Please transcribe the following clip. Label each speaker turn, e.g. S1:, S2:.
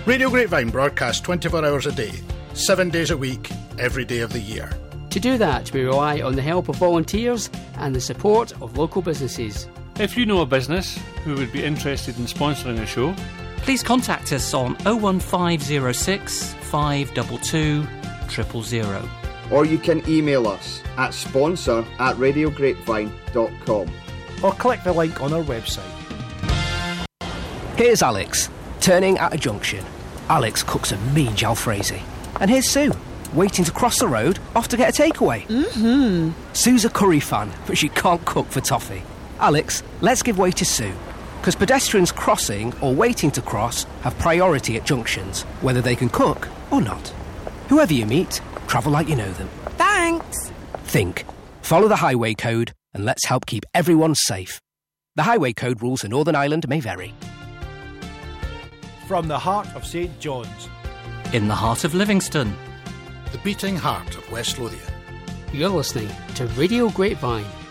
S1: Radio Grapevine broadcasts 24 hours a day, 7 days a week, every day of the year.
S2: To do that, we rely on the help of volunteers and the support of local businesses.
S3: If you know a business who would be interested in sponsoring a show,
S4: please contact us on 01506 522 000.
S5: Or you can email us at sponsor@radiograpevine.com.
S6: Or click the link on our website.
S7: Here's Alex, turning at a junction. Alex cooks a mean jalfrezi. And here's Sue, waiting to cross the road, off to get a takeaway. Sue's a curry fan, but she can't cook for toffee. Alex, let's give way to Sue, because pedestrians crossing or waiting to cross have priority at junctions, whether they can cook or not. Whoever you meet, travel like you know them.
S8: Thanks.
S7: Think. Follow the highway code and let's help keep everyone safe. The highway code rules in Northern Ireland may vary.
S6: From the heart of St John's.
S4: In the heart of Livingston.
S1: The beating heart of West Lothian.
S2: You're listening to Radio Grapevine.